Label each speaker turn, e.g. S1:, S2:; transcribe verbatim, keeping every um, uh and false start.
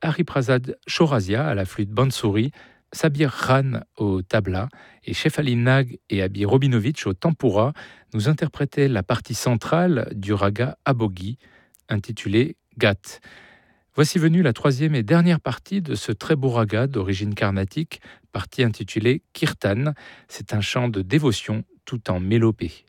S1: Hariprasad Chaurasia à la flûte bansuri, Sabir Khan au tabla et Shefalim Nag et Abi Robinovitch au tempura nous interprétaient la partie centrale du raga Abogi, intitulé Gat. Voici venue la troisième et dernière partie de ce très beau raga d'origine carnatique, partie intitulée Kirtan. C'est un chant de dévotion tout en mélopée.